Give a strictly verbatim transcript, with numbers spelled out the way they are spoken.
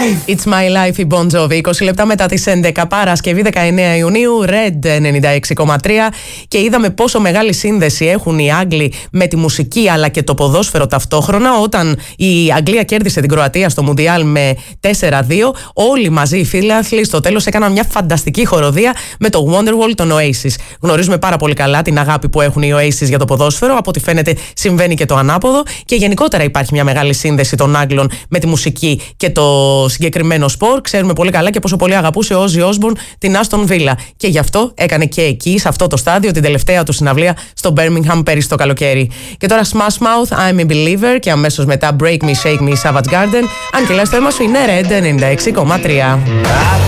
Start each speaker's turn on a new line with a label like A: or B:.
A: It's my life, η Bon Jovi. είκοσι λεπτά μετά τις έντεκα, Παρασκευή δεκαεννέα Ιουνίου, Red ενενήντα έξι κόμμα τρία. Και είδαμε πόσο μεγάλη σύνδεση έχουν οι Άγγλοι με τη μουσική αλλά και το ποδόσφαιρο ταυτόχρονα. Όταν η Αγγλία κέρδισε την Κροατία στο Μουντιάλ με τέσσερα δύο, όλοι μαζί οι φίλαθλοι στο τέλος έκαναν μια φανταστική χοροδία με το Wonderwall των Oasis. Γνωρίζουμε πάρα πολύ καλά την αγάπη που έχουν οι Oasis για το ποδόσφαιρο. Από ό,τι φαίνεται συμβαίνει και το ανάποδο. Και γενικότερα υπάρχει μια μεγάλη σύνδεση των Άγγλων με τη μουσική και το συγκεκριμένο σπορ. Ξέρουμε πολύ καλά και πόσο πολύ αγαπούσε ο Ozzy Osbourne την Aston Villa. Και γι' αυτό έκανε και εκεί, σε αυτό το στάδιο, την τελευταία του συναυλία στο Birmingham πέρυσι το καλοκαίρι. Και τώρα Smash Mouth, I'm a Believer, και αμέσως μετά Break Me, Shake Me, Savage Garden. Αν και λες το αίμα σου είναι Red ενενήντα έξι κόμμα τρία.